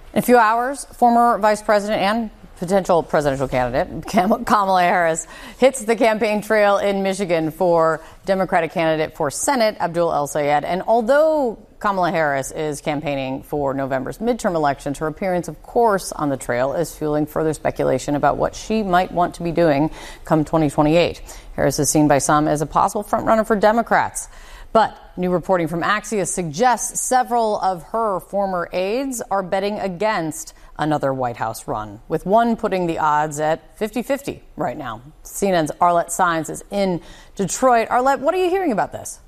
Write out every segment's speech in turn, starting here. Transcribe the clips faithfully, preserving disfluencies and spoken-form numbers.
In a few hours, former Vice President and potential presidential candidate Kamala Harris hits the campaign trail in Michigan for Democratic candidate for Senate Abdul El-Sayed. And although Kamala Harris is campaigning for November's midterm elections, her appearance, of course, on the trail is fueling further speculation about what she might want to be doing come twenty twenty-eight. Harris is seen by some as a possible frontrunner for Democrats. But new reporting from Axios suggests several of her former aides are betting against another White House run, with one putting the odds at fifty-fifty right now. C N N's Arlette Saenz is in Detroit. Arlette, what are you hearing about this?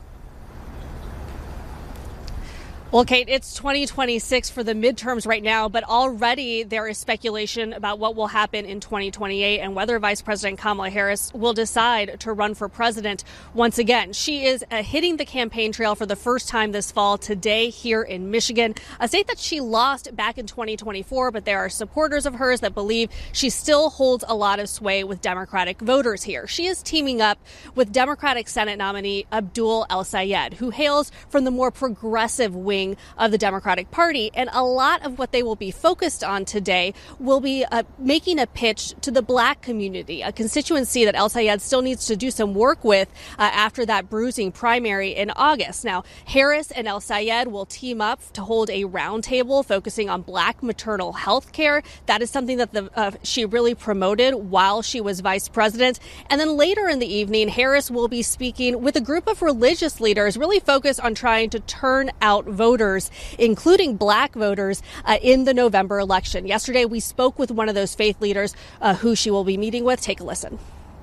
Well, Kate, it's twenty twenty-six for the midterms right now, but already there is speculation about what will happen in twenty twenty-eight and whether Vice President Kamala Harris will decide to run for president once again. She is uh, hitting the campaign trail for the first time this fall today here in Michigan, a state that she lost back in twenty twenty-four, but there are supporters of hers that believe she still holds a lot of sway with Democratic voters here. She is teaming up with Democratic Senate nominee Abdul El-Sayed, who hails from the more progressive wing of the Democratic Party. And a lot of what they will be focused on today will be uh, making a pitch to the black community, a constituency that El-Sayed still needs to do some work with uh, after that bruising primary in August. Now, Harris and El-Sayed will team up to hold a roundtable focusing on black maternal health care. That is something that the, uh, she really promoted while she was vice president. And then later in the evening, Harris will be speaking with a group of religious leaders really focused on trying to turn out voters voters, including black voters, uh, in the November election. Yesterday, we spoke with one of those faith leaders uh, who she will be meeting with. Take a listen.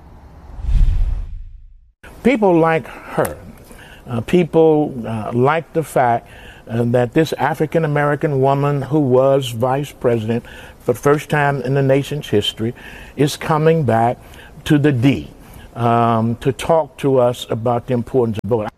People like her. Uh, people uh, like the fact uh, that this African-American woman who was vice president for the first time in the nation's history is coming back to the D um, to talk to us about the importance of voting.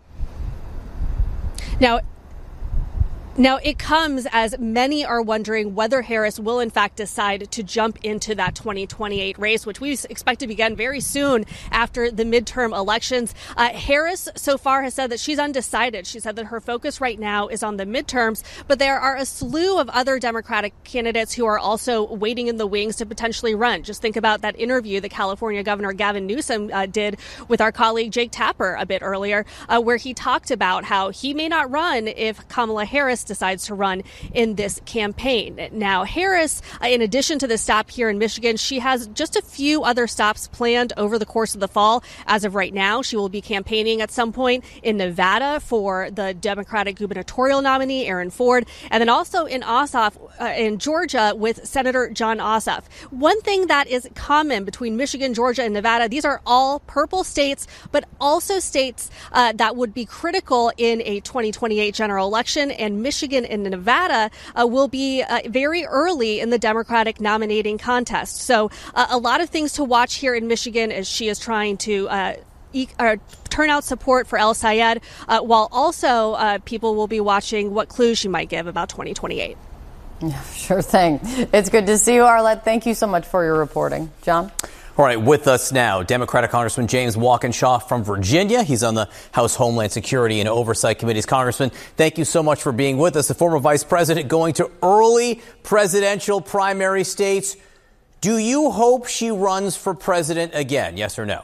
Now, Now, it comes as many are wondering whether Harris will, in fact, decide to jump into that twenty twenty-eight race, which we expect to begin very soon after the midterm elections. Uh, Harris so far has said that she's undecided. She said that her focus right now is on the midterms, but there are a slew of other Democratic candidates who are also waiting in the wings to potentially run. Just think about that interview that California Governor Gavin Newsom uh, did with our colleague Jake Tapper a bit earlier, uh, where he talked about how he may not run if Kamala Harris decides to run in this campaign. Now, Harris, in addition to the stop here in Michigan, she has just a few other stops planned over the course of the fall. As of right now, she will be campaigning at some point in Nevada for the Democratic gubernatorial nominee, Aaron Ford, and then also in Ossoff, uh, in Georgia with Senator Jon Ossoff. One thing that is common between Michigan, Georgia, and Nevada, these are all purple states, but also states uh, that would be critical in a twenty twenty-eight general election, and Michigan Michigan and Nevada uh, will be uh, very early in the Democratic nominating contest. So uh, a lot of things to watch here in Michigan as she is trying to uh, e- uh, turn out support for El-Sayed, uh, while also uh, people will be watching what clues she might give about twenty twenty-eight. Yeah, sure thing. It's good to see you, Arlette. Thank you so much for your reporting. John? All right, with us now, Democratic Congressman James Walkinshaw from Virginia. He's on the House Homeland Security and Oversight Committees. Congressman, thank you so much for being with us. The former vice president going to early presidential primary states. Do you hope she runs for president again? Yes or no?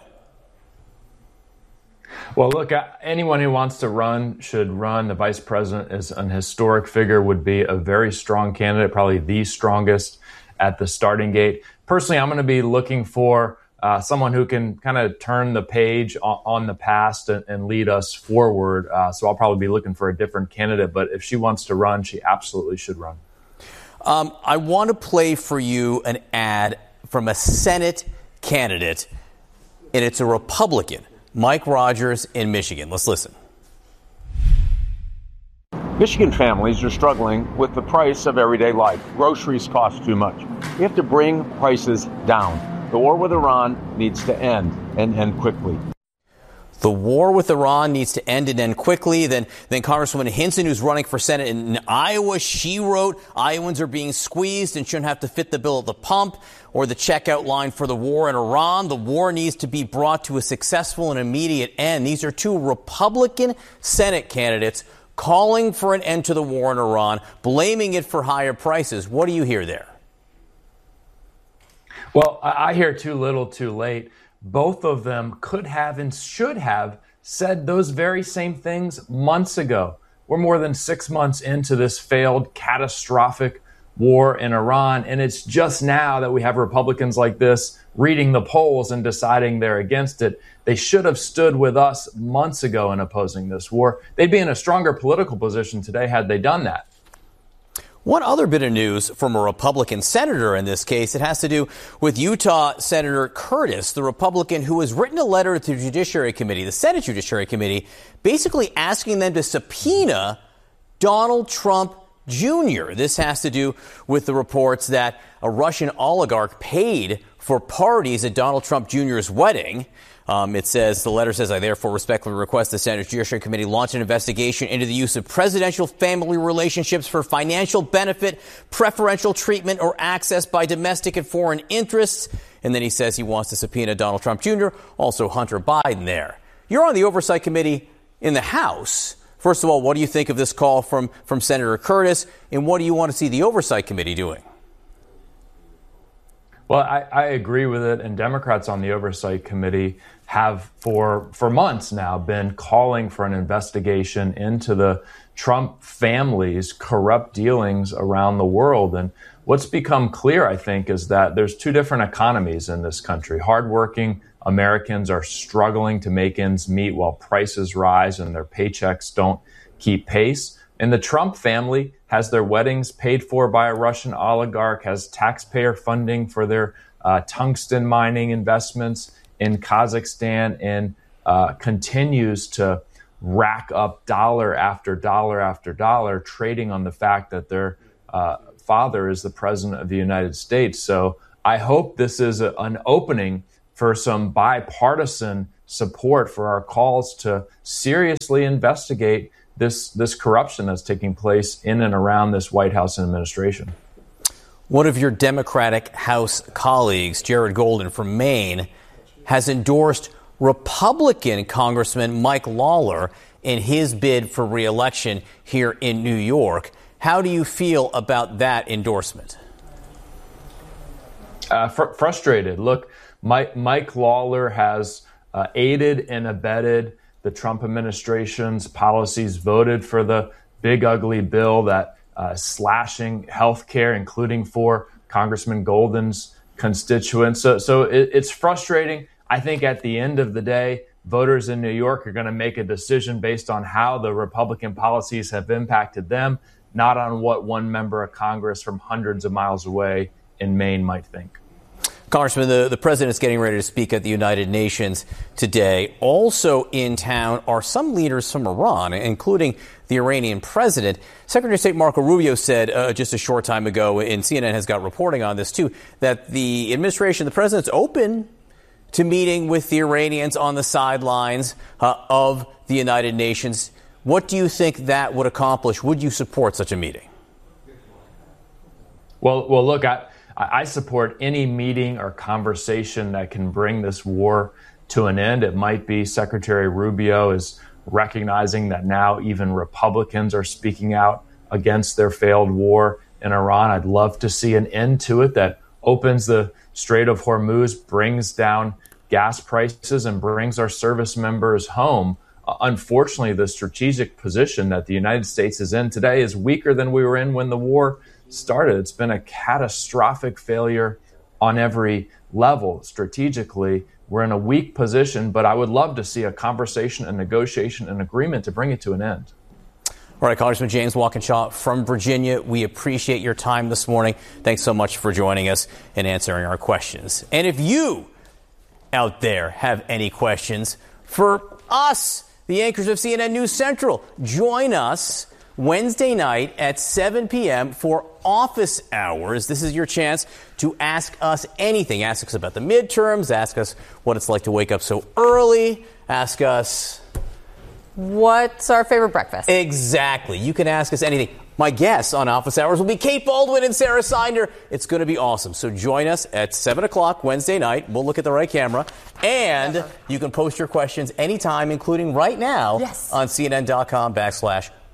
Well, look, anyone who wants to run should run. The vice president is an historic figure, would be a very strong candidate, probably the strongest at the starting gate. Personally, I'm going to be looking for uh, someone who can kind of turn the page on, on the past and, and lead us forward. Uh, so I'll probably be looking for a different candidate. But if she wants to run, she absolutely should run. Um, I want to play for you an ad from a Senate candidate, and it's a Republican, Mike Rogers in Michigan. Let's listen. Michigan families are struggling with the price of everyday life. Groceries cost too much. We have to bring prices down. The war with Iran needs to end, and end quickly. The war with Iran needs to end and end quickly. Then, then Congresswoman Hinson, who's running for Senate in Iowa, she wrote, Iowans are being squeezed and shouldn't have to fit the bill at the pump or the checkout line for the war in Iran. The war needs to be brought to a successful and immediate end. These are two Republican Senate candidates calling for an end to the war in Iran, blaming it for higher prices. What do you hear there? Well, I hear too little, too late. Both of them could have and should have said those very same things months ago. We're more than six months into this failed, catastrophic war in Iran, and it's just now that we have Republicans like this reading the polls and deciding they're against it. They should have stood with us months ago in opposing this war. They'd be in a stronger political position today had they done that. One other bit of news from a Republican senator in this case, it has to do with Utah Senator Curtis, the Republican who has written a letter to the Judiciary Committee, the Senate Judiciary Committee, basically asking them to subpoena Donald Trump Junior This has to do with the reports that a Russian oligarch paid for parties at Donald Trump Junior's wedding. Um, it says, the letter says, I therefore respectfully request the Senate Judiciary Committee launch an investigation into the use of presidential family relationships for financial benefit, preferential treatment, or access by domestic and foreign interests. And then he says he wants to subpoena Donald Trump Junior, also Hunter Biden there. You're on the Oversight Committee in the House. First of all, what do you think of this call from, from Senator Curtis, and what do you want to see the Oversight Committee doing? Well, I, I agree with it, and Democrats on the Oversight Committee have for for months now been calling for an investigation into the Trump family's corrupt dealings around the world. And what's become clear, I think, is that there's two different economies in this country. Hardworking Americans are struggling to make ends meet while prices rise and their paychecks don't keep pace. And the Trump family has their weddings paid for by a Russian oligarch, has taxpayer funding for their uh, tungsten mining investments in Kazakhstan, and uh, continues to rack up dollar after dollar after dollar, trading on the fact that their uh, father is the president of the United States. So I hope this is a, an opening for some bipartisan support for our calls to seriously investigate this this corruption that's taking place in and around this White House administration. One of your Democratic House colleagues, Jared Golden from Maine, has endorsed Republican Congressman Mike Lawler in his bid for re-election here in New York. How do you feel about that endorsement? Uh, fr- frustrated. Look, Mike, Mike Lawler has uh, aided and abetted the Trump administration's policies, voted for the big ugly bill that uh, slashing health care, including for Congressman Golden's constituents. So, so it, it's frustrating. I think at the end of the day, voters in New York are going to make a decision based on how the Republican policies have impacted them, not on what one member of Congress from hundreds of miles away in Maine might think. Congressman, the, the president is getting ready to speak at the United Nations today. Also in town are some leaders from Iran, including the Iranian president. Secretary of State Marco Rubio said uh, just a short time ago, and C N N has got reporting on this too, that the administration, the president's open to meeting with the Iranians on the sidelines uh, of the United Nations. What do you think that would accomplish? Would you support such a meeting? Well, well, look, I, I support any meeting or conversation that can bring this war to an end. It might be Secretary Rubio is recognizing that now even Republicans are speaking out against their failed war in Iran. I'd love to see an end to it that opens the Strait of Hormuz, brings down gas prices, and brings our service members home. Uh, unfortunately, the strategic position that the United States is in today is weaker than we were in when the war started. It's been a catastrophic failure on every level. Strategically, we're in a weak position, but I would love to see a conversation, a negotiation, an agreement to bring it to an end. All right, Congressman James Walkinshaw from Virginia, we appreciate your time this morning. Thanks so much for joining us and answering our questions. And if you out there have any questions for us, the anchors of C N N News Central, join us Wednesday night at seven p.m. for office hours. This is your chance to ask us anything. Ask us about the midterms. Ask us what it's like to wake up so early. Ask us... what's our favorite breakfast? Exactly. You can ask us anything. My guests on Office Hours will be Kate Baldwin and Sarah Sinder. It's going to be awesome. So join us at seven o'clock Wednesday night. We'll look at the right camera. And Never. You can post your questions anytime, including right now, yes. on cnn.com backslash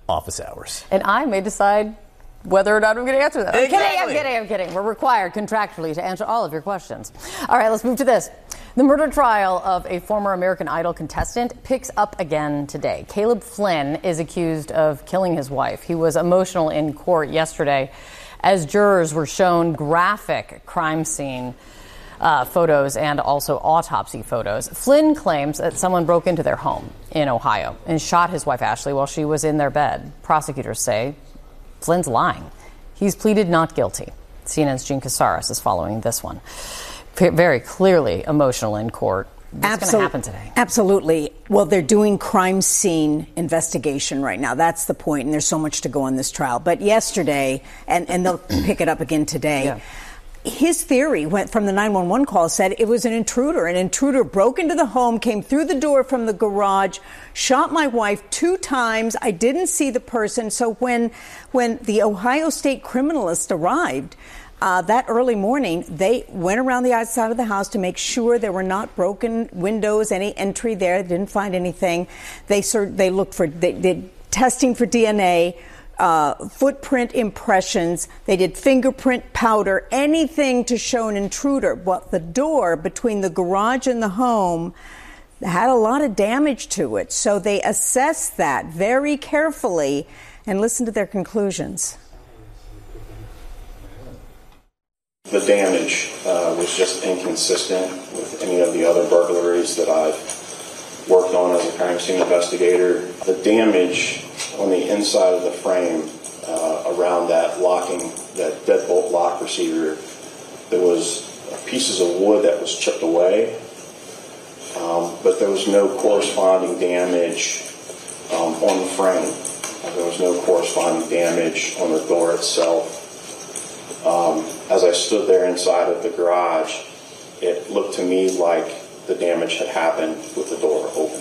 office hours. And I may decide whether or not I'm going to answer that. I'm Exactly. kidding, I'm kidding, I'm kidding. We're required contractually to answer all of your questions. All right, let's move to this. The murder trial of a former American Idol contestant picks up again today. Caleb Flynn is accused of killing his wife. He was emotional in court yesterday as jurors were shown graphic crime scene uh, photos and also autopsy photos. Flynn claims that someone broke into their home in Ohio and shot his wife Ashley while she was in their bed. Prosecutors say Flynn's lying. He's pleaded not guilty. C N N's Jean Casares is following this one. Very clearly emotional in court. What's going to happen today? Absolutely. Well, they're doing crime scene investigation right now. That's the point, and there's so much to go on this trial. But yesterday, and, and they'll pick it up again today, yeah. His theory went from the nine one one call said it was an intruder. An intruder broke into the home, came through the door from the garage, shot my wife two times. I didn't see the person. So when when the Ohio State criminalist arrived uh, that early morning, they went around the outside of the house to make sure there were not broken windows, any entry there. They didn't find anything. They they looked for they did testing for D N A. Uh, footprint impressions. They did fingerprint powder, anything to show an intruder. But the door between the garage and the home had a lot of damage to it. So they assessed that very carefully and listened to their conclusions. The damage uh, was just inconsistent with any of the other burglaries that I've worked on as a crime scene investigator. The damage on the inside of the frame uh, around that locking, that deadbolt lock receiver, there was pieces of wood that was chipped away, um, but there was no corresponding damage um, on the frame. Uh, there was no corresponding damage on the door itself. Um, as I stood there inside of the garage, it looked to me like the damage had happened with the door open.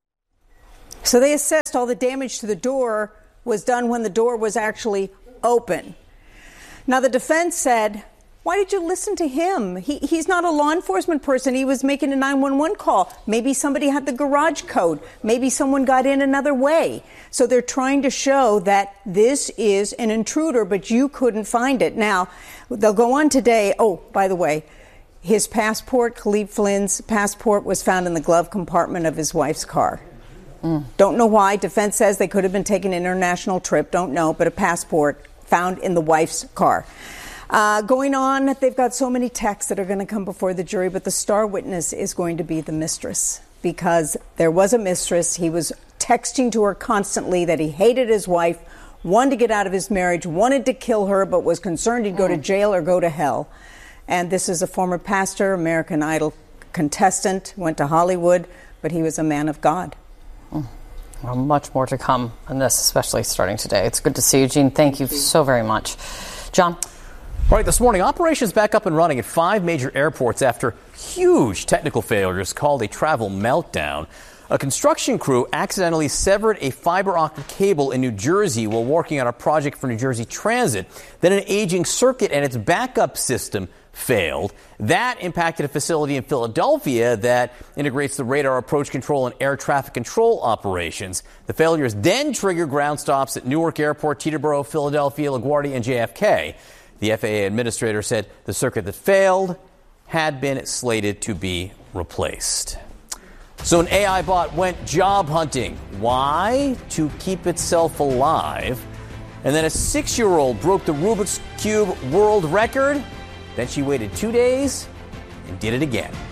So they assessed all the damage to the door was done when the door was actually open. Now, the defense said, why did you listen to him? He, he's not a law enforcement person. He was making a nine one one call. Maybe somebody had the garage code. Maybe someone got in another way. So they're trying to show that this is an intruder, but you couldn't find it. Now, they'll go on today. Oh, by the way, his passport, Caleb Flynn's passport, was found in the glove compartment of his wife's car. Mm. Don't know why. Defense says they could have been taking an international trip. Don't know, but a passport found in the wife's car. Uh, going on, they've got so many texts that are going to come before the jury, but the star witness is going to be the mistress, because there was a mistress. He was texting to her constantly that he hated his wife, wanted to get out of his marriage, wanted to kill her, but was concerned he'd go to jail or go to hell. And this is a former pastor, American Idol contestant, went to Hollywood, but he was a man of God. Well, much more to come on this, especially starting today. It's good to see you, Jean. Thank you so very much. John? All right, this morning, operations back up and running at five major airports after huge technical failures called a travel meltdown. A construction crew accidentally severed a fiber optic cable in New Jersey while working on a project for New Jersey Transit. Then an aging circuit and its backup system failed. That impacted a facility in Philadelphia that integrates the radar approach control and air traffic control operations. The failures then triggered ground stops at Newark Airport, Teterboro, Philadelphia, LaGuardia, and J F K. The F A A administrator said the circuit that failed had been slated to be replaced. So an A I bot went job hunting. Why? To keep itself alive. And then a six-year-old broke the Rubik's Cube world record. Then she waited two days and did it again.